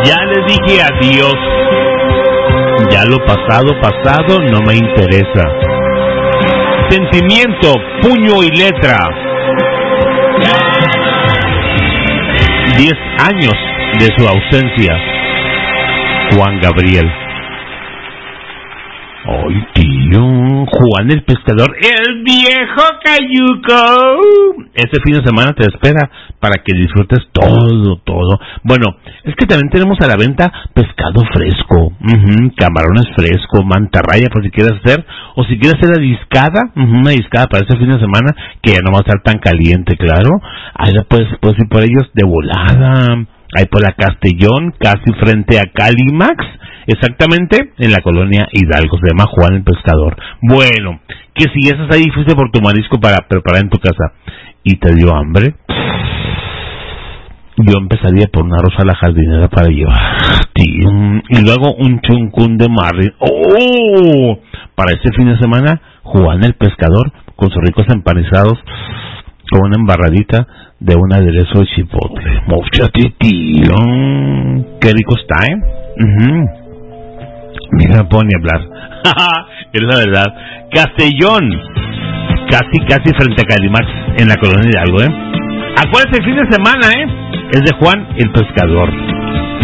Ya le dije adiós. Ya lo pasado no me interesa. Sentimiento, puño y letra. 10 años de su ausencia. Juan Gabriel. Ay, tío, Juan el pescador, el viejo cayuco. Este fin de semana te espera para que disfrutes todo. Bueno, es que también tenemos a la venta pescado fresco, camarones frescos, mantarraya por si quieres hacer, o si quieres hacer una discada para este fin de semana, que ya no va a estar tan caliente, claro. Ahí puedes ir por ellos de volada. Ahí por la Castellón, casi frente a Calimax, exactamente en la colonia Hidalgo. Se llama Juan el Pescador. Bueno, que si ya estás ahí, fuiste por tu marisco para preparar en tu casa y te dio hambre, yo empezaría por una rosa a la jardinera para llevar, tío, y luego un chuncún de marlin. ¡Oh! Para este fin de semana, Juan el Pescador, con sus ricos empanizados, con una embarradita de un aderezo de chipotle. Móchate, tío. Qué rico está, Mira, no puedo ni hablar. Es la verdad. Castellón, casi frente a Calimax, en la colonia Hidalgo, Acuérdense, el fin de semana, es de Juan el Pescador.